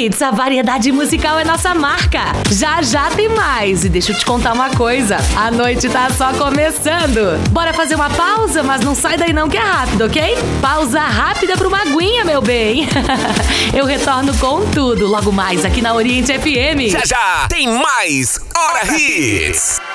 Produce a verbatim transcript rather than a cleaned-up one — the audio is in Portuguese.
Hits, a variedade musical é nossa marca. Já já tem mais. E deixa eu te contar uma coisa, a noite tá só começando. Bora fazer uma pausa, mas não sai daí não que é rápido, ok? Pausa rápida pra uma aguinha, meu bem. Eu retorno com tudo logo mais aqui na Oriente F M. Já já tem mais Hora Hits.